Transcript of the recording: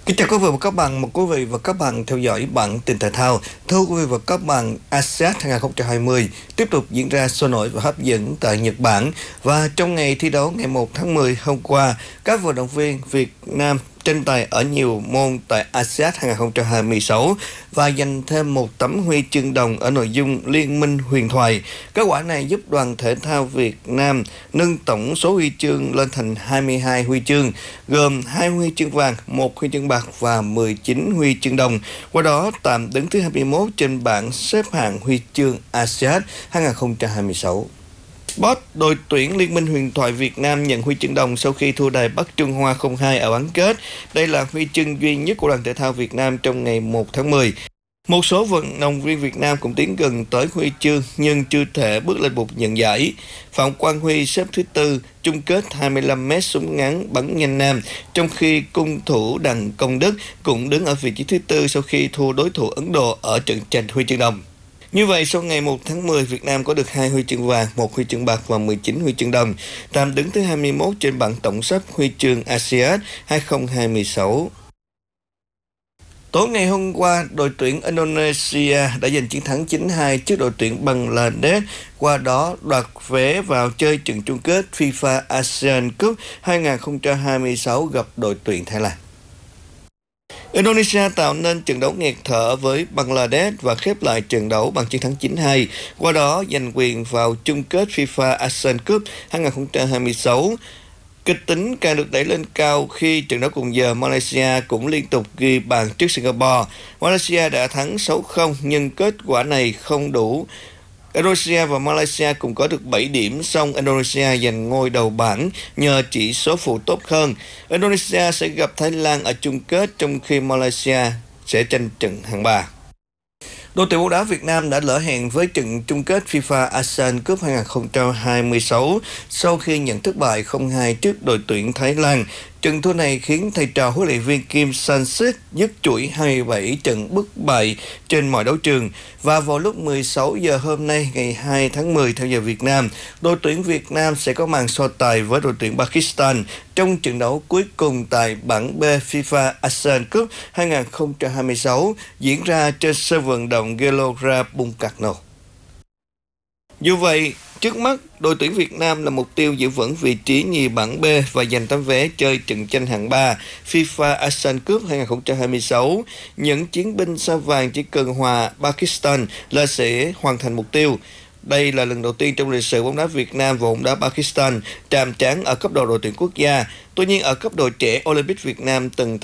Kính chào quý vị và các bạn, mời quý vị và các bạn theo dõi bản tin thể thao. Thưa quý vị và các bạn, ASEAN 2020 tiếp tục diễn ra sôi nổi và hấp dẫn tại Nhật Bản. Và trong ngày thi đấu ngày 1 tháng 10 hôm qua, các vận động viên Việt Nam tranh tài ở nhiều môn tại ASEAN 2026 và giành thêm một tấm huy chương đồng ở nội dung Liên minh huyền thoại. Kết quả này giúp đoàn thể thao Việt Nam nâng tổng số huy chương lên thành 22 huy chương, gồm 2 huy chương vàng, 1 huy chương bạc và 19 huy chương đồng. Qua đó tạm đứng thứ 21 trên bảng xếp hạng huy chương ASEAN 2026. Boss, đội tuyển Liên minh huyền thoại Việt Nam nhận huy chương đồng sau khi thua đài Bắc Trung Hoa 0-2 ở bán kết. Đây là huy chương duy nhất của đoàn thể thao Việt Nam trong ngày 1 tháng 10. Một số vận động viên Việt Nam cũng tiến gần tới huy chương nhưng chưa thể bước lên bục nhận giải. Phạm Quang Huy xếp thứ tư, chung kết 25m súng ngắn bắn nhanh nam, trong khi cung thủ Đặng Công Đức cũng đứng ở vị trí thứ tư sau khi thua đối thủ Ấn Độ ở trận tranh huy chương đồng. Như vậy, sau ngày 1 tháng 10, Việt Nam có được 2 huy chương vàng, 1 huy chương bạc và 19 huy chương đồng, tạm đứng thứ 21 trên bảng tổng sắp huy chương ASEAN 2026. Tối ngày hôm qua, đội tuyển Indonesia đã giành chiến thắng 9-2 trước đội tuyển Bangladesh, qua đó đoạt vé vào chơi trận chung kết FIFA ASEAN Cup 2026 gặp đội tuyển Thái Lan. Indonesia tạo nên trận đấu nghẹt thở với Bangladesh và khép lại trận đấu bằng chiến thắng 9-2, qua đó giành quyền vào chung kết FIFA ASEAN Cup 2026. Kịch tính càng được đẩy lên cao khi trận đấu cùng giờ Malaysia cũng liên tục ghi bàn trước Singapore. Malaysia đã thắng 6-0 nhưng kết quả này không đủ. Indonesia và Malaysia cùng có được 7 điểm, song Indonesia giành ngôi đầu bảng nhờ chỉ số phụ tốt hơn. Indonesia sẽ gặp Thái Lan ở chung kết, trong khi Malaysia sẽ tranh trận hạng 3. Đội tuyển bóng đá Việt Nam đã lỡ hẹn với trận chung kết FIFA ASEAN Cup 2026 sau khi nhận thất bại 0-2 trước đội tuyển Thái Lan. Trận thua này khiến thầy trò huấn luyện viên Kim Sang-sik dứt chuỗi 27 trận bất bại trên mọi đấu trường. Và vào lúc 16 giờ hôm nay, ngày 2 tháng 10 theo giờ Việt Nam, đội tuyển Việt Nam sẽ có màn so tài với đội tuyển Pakistan trong trận đấu cuối cùng tại bảng B FIFA ASEAN Cup 2026 diễn ra trên sân vận động Gelora Bung Karno. Dù vậy, trước mắt, đội tuyển Việt Nam là mục tiêu giữ vững vị trí nhì bảng B và giành tấm vé chơi trận tranh hạng 3 FIFA ASEAN Cup 2026. Những chiến binh sao vàng chỉ cần hòa Pakistan là sẽ hoàn thành mục tiêu. Đây là lần đầu tiên trong lịch sử bóng đá Việt Nam và bóng đá Pakistan chạm trán ở cấp độ đội tuyển quốc gia. Tuy nhiên, ở cấp độ trẻ, Olympic Việt Nam từng